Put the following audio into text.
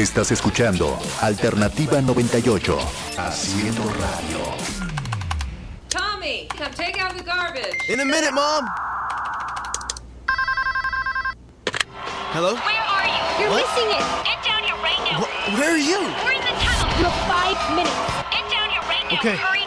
Estás escuchando Alternativa 98. Haciendo radio. Tommy, come take out the garbage. In a minute, Mom. Hello? Where are you? You're What? missing it. Get down here right now. Where are you? We're in the tunnel. You have 5 minutes. Get down here right now. Okay. Hurry